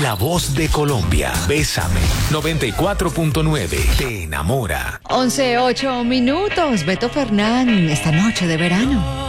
La voz de Colombia. Bésame. 94.9. Te enamora. 11:08. Beto Fernán, esta noche de verano.